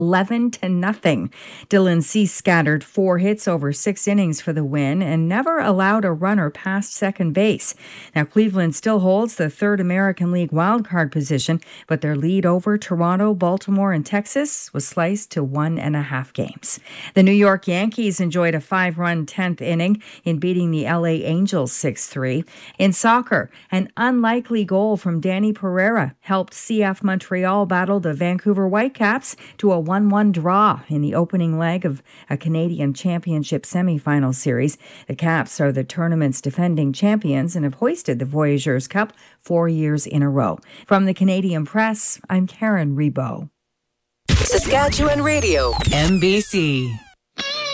11-0. Dylan Cease scattered 4 hits over 6 innings for the win and never allowed a runner past second base. Now, Cleveland still holds the third American League wildcard position, but their lead over Toronto, Baltimore, and Texas was sliced to 1.5 games. The New York Yankees enjoyed a 5-run 10th inning in beating the LA Angels 6-3. In soccer, an unlikely goal from Danny Pereira helped CF Montreal battle the Vancouver Whitecaps to a 1-1 draw in the opening leg of a Canadian Championship semifinal series. The Caps are the tournament's defending champions and have hoisted the Voyageurs Cup 4 years in a row. From the Canadian Press, I'm Karen Rebo. Saskatchewan Radio, MBC.